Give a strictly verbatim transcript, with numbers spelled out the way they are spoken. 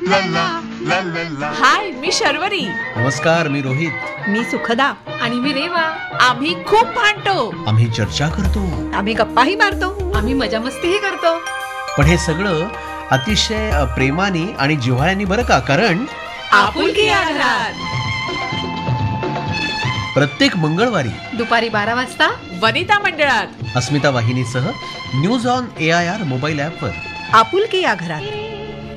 ला ला ला ला ला. हाय, मी शर्वरी. नमस्कार, मी रोहित. मी सुखदा. आणि मी रेवा. आम्ही खूप भांडतो, आम्ही चर्चा करतो, आम्ही गप्पाही मारतो, आम्ही मजा मस्तीही करतो. पण हे सगळं अतिशय प्रेमाने आणि जिव्हाळ्याने, बरं का? कारण आपुलकी या घरात. प्रत्येक मंगळवारी दुपारी बारा वाजता वनिता मंडळात अस्मिता वाहिनीसह news on A I R mobile ॲपवर आपुलकी या घरात.